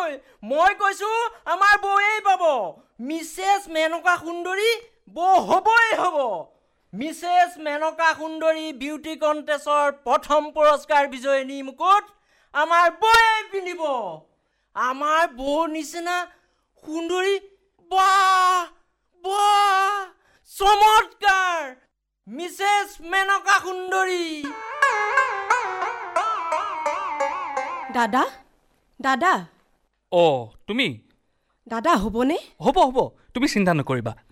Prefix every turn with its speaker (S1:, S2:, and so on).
S1: নহয় মই কৈছো আমাৰ বৌয়েই পাব মিছেছ মেনকা সুন্দৰী বৌ হ'বই হ'ব মিছেছ মেনকা সুন্দৰী বিউটি কণ্টেষ্টৰ প্ৰথম পুৰস্কাৰ বিজয়িনী মুকুট আমাৰ বৌয়ে পিন্ধিব আমাৰ বৌ নিচিনা সুন্দৰী বাহ বাহ চমৎকাৰ মিছেছ মেনকা সুন্দৰী
S2: দাদা দাদা
S3: তুমি
S2: দাদা হ'বনে
S3: হ'ব তুমি চিন্তা নকৰিবা